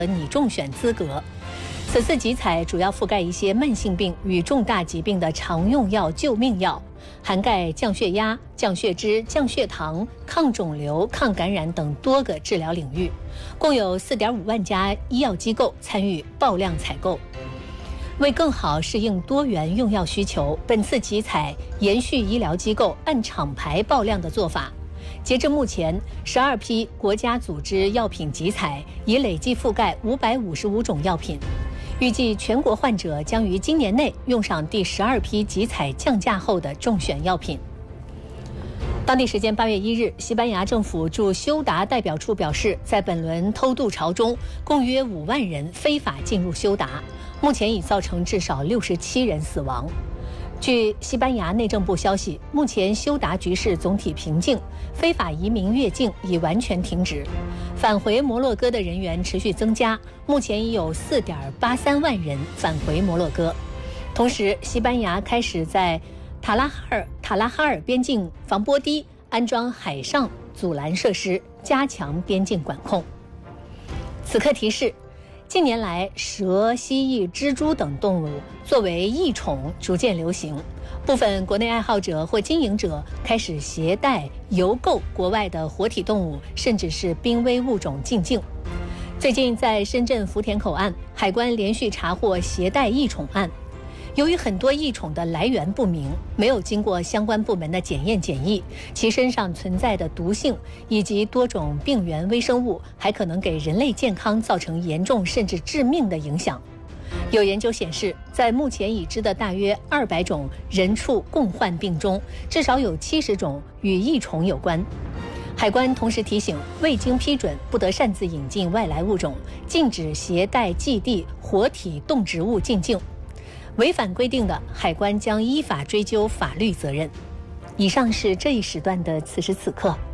拟中选资格。此次集采主要覆盖一些慢性病与重大疾病的常用药、救命药，涵盖降血压、降血脂、降血糖、抗肿瘤、抗感染等多个治疗领域，共有4.5万家医药机构参与爆量采购。为更好适应多元用药需求，本次集采延续医疗机构按厂牌爆量的做法。截至目前，12批国家组织药品集采已累计覆盖555种药品，预计全国患者将于今年内用上第12批集采降价后的中选药品。当地时间8月1日，西班牙政府驻休达代表处表示，在本轮偷渡潮中，共约5万人非法进入休达，目前已造成至少67人死亡。据西班牙内政部消息，目前休达局势总体平静，非法移民越境已完全停止，返回摩洛哥的人员持续增加，目前已有4.83万人返回摩洛哥。同时，西班牙开始在塔拉哈尔边境防波堤安装海上阻拦设施，加强边境管控。此刻提示，近年来，蛇、蜥蜴、蜘蛛等动物作为异宠逐渐流行，部分国内爱好者或经营者开始携带、邮购国外的活体动物，甚至是濒危物种进境。最近，在深圳福田口岸，海关连续查获携带异宠案。由于很多异宠的来源不明，没有经过相关部门的检验检疫，其身上存在的毒性以及多种病原微生物还可能给人类健康造成严重甚至致命的影响。有研究显示，在目前已知的大约200种人畜共患病中，至少有70种与异宠有关。海关同时提醒，未经批准不得擅自引进外来物种，禁止携带寄递活体动植物进境。违反规定的，海关将依法追究法律责任。以上是这一时段的此时此刻。